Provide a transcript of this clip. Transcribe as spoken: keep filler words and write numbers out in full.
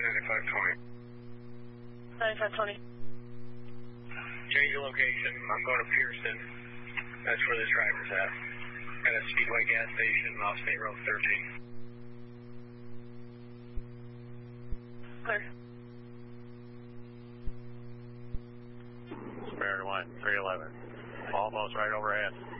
ninety-five twenty. ninety-five twenty. Change your location. I'm going to Pearson. That's where this driver's at. At a Speedway gas station off State Road thirteen. Clear. Spare one, three eleven. Almost right overhead.